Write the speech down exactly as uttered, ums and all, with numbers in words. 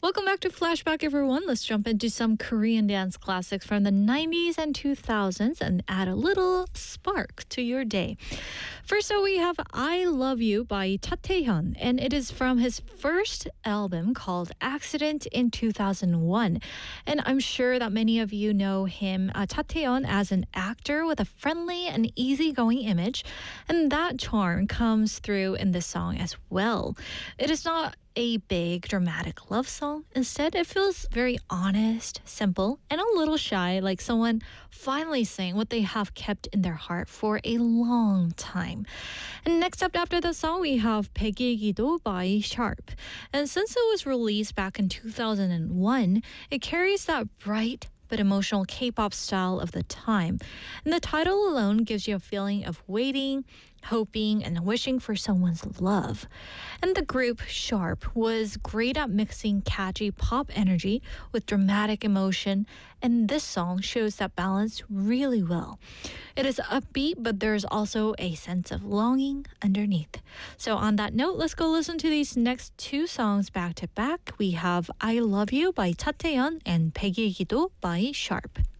Welcome back to Flashback, everyone. Let's jump into some Korean dance classics from the nineties and two thousands and add a little spark to your day. First up, we have I Love You by Cha Tae-hyun, and it is from his first album called Accident in two thousand one. And I'm sure that many of you know him, uh, Cha Tae-hyun, as an actor with a friendly and easygoing image, and that charm comes through in this song as well. It is not a big dramatic love song. Instead, it feels very honest, simple, and a little shy, like someone finally saying what they have kept in their heart for a long time. And next up after the song, we have 백일기도 by Sharp. And since it was released back in two thousand one, it carries that bright but emotional K-pop style of the time. And the title alone gives you a feeling of waiting, hoping, and wishing for someone's love. And the group Sharp was great at mixing catchy pop energy with dramatic emotion, and this song shows that balance really well. It is upbeat, but there's also a sense of longing underneath. So on that note, let's go listen to these next two songs back to back. We have I Love You by Cha Tae-hyun and 백일기도 by Sharp.